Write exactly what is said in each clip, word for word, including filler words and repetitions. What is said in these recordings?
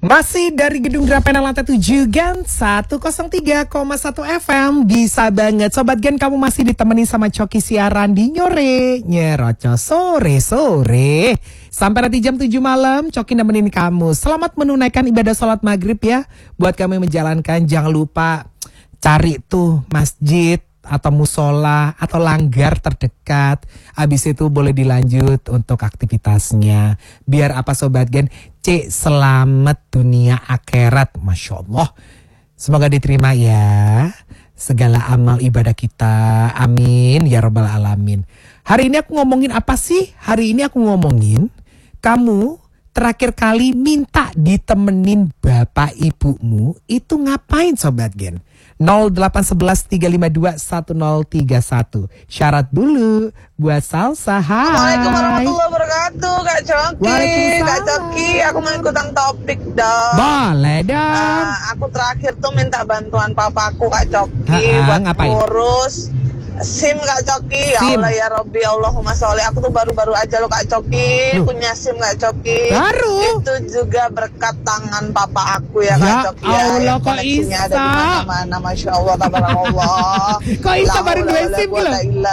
Masih dari Gedung Grapena lantai tujuh Gen seratus tiga koma satu F M. Bisa banget Sobat Gen, kamu masih ditemenin sama Coki siaran di Nyore Nyeroco sore-sore sampai nanti jam tujuh malam. Coki nemenin kamu. Selamat menunaikan ibadah sholat maghrib ya. Buat kamu yang menjalankan, jangan lupa cari tuh masjid atau musola atau langgar terdekat. Habis itu boleh dilanjut untuk aktivitasnya. Biar apa Sobat Gen? C selamat dunia akhirat. Masya Allah. Semoga diterima ya segala amal ibadah kita. Amin ya rabbal alamin. Hari ini aku ngomongin apa sih? Hari ini aku ngomongin kamu terakhir kali minta ditemenin bapak ibumu itu ngapain Sobat Gen? nol delapan satu satu tiga lima dua satu nol tiga satu. Syarat dulu buat salsa. Hai. Assalamualaikum warahmatullahi wabarakatuh Kak Coki. Kak Coki, aku mau ikutan topik dong. Boleh dong. Nah, aku terakhir tuh minta bantuan papaku Kak Coki Ha-ha, buat ngapain? ngurus SIM Kak Coki. Ya SIM. Allah ya Robbi, Allahumma sholli. Aku tuh baru-baru aja loh Kak Coki Loh. punya SIM Kak Coki. Baru? Itu juga berkat tangan papa aku ya Kak Ya Coki. Allah, yang kok koneksinya ada di Isa? mana-mana. Masya Allah, tabarakallah. Kok Isa baru dua SIM gitu?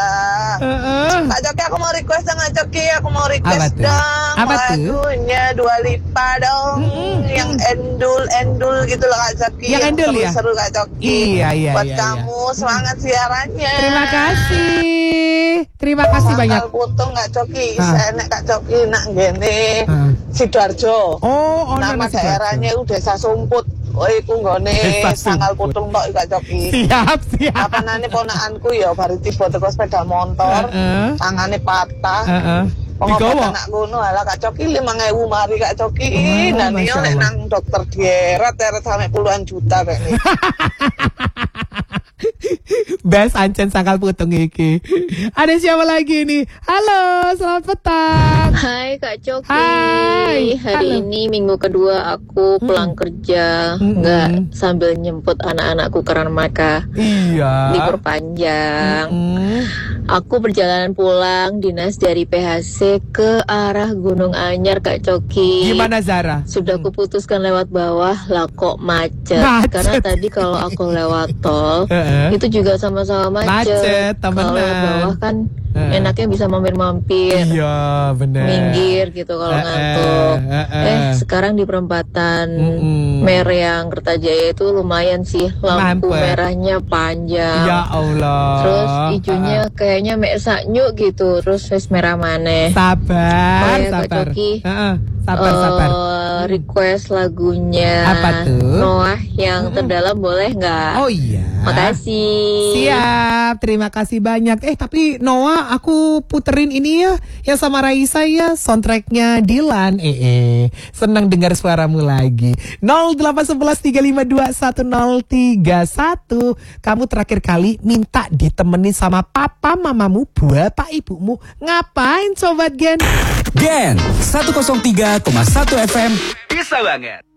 Heeh. Kak Coki, aku mau request dong Kak Coki. Aku mau Apa request tuh? dong Apa tuh? lagunya Dua Lipa dong. Mm-mm. Yang endul-endul gitu loh Kak Coki. Yang endul ya? seru-seru Kak Coki. Iya, iya, Buat iya, kamu, semangat siarannya. Terima kasih. Terima kasih banyak. Sangkal putung Kak Coki. Ah. Saya enak Kak Coki nak gini. Ah. Sidoarjo. Oh, oh Nama Nana daerahnya itu Desa Sumput. Oh, iku nggone Desa sangkal Sumput. putung tok Kak Coki. Siap, siap. Apa nane ponakanku ya baru tiba teko sepeda motor, Heeh. tangane patah. Heeh. Pengobat Digowo. anak ngono ala Kak Coki lima ribu mari Kak Coki. Oh, Nah, Masya yo nek Allah. nang dokter dieret teret sampai puluhan juta kayak nih. Best Ancen sangkal putung iki. Ada siapa lagi nih? Halo, selamat petang. Hai Kak Coki. Hai, Hari halo. ini minggu kedua aku pulang kerja, Mm-mm. nggak sambil nyemput anak-anakku karena mereka Iya. libur panjang. Mm. Aku perjalanan pulang dinas dari P H C ke arah Gunung Anyar Kak Coki. Gimana Zara? Sudah kuputuskan lewat bawah, lah kok macet. Macet. Karena tadi kalau aku lewat tol Heeh. itu juga sama-sama macet. Macet, temenan. Kalau lewat bawah kan Heeh. enaknya bisa mampir-mampir. Iya, bener. Minggir gitu kalau Eh, ngantuk. eh, eh, Eh eh. sekarang di perempatan Mm-mm. Mereang Kertajaya itu lumayan sih, lampu Mampet. merahnya panjang. Ya Allah. Terus hijaunya kayaknya mek saknyuk gitu, terus wis merah maneh. Sabar, Oh ya, Kak sabar. Coki. Heeh, sabar, sabar. Eh, request lagunya Apa tuh? Noah yang Mm-mm. terdalam boleh nggak? Oh iya. Makasih. Siap, terima kasih banyak. Eh tapi Noah, aku puterin ini ya, yang sama Raisa ya, soundtracknya Dilan. Eh, eh. Senang dengar suaramu lagi. nol delapan satu satu tiga lima dua satu nol tiga satu. Kamu terakhir kali minta ditemenin sama papa mamamu, bapak ibumu. Ngapain Sobat Gen? Gen seratus tiga koma satu F M. Bisa banget.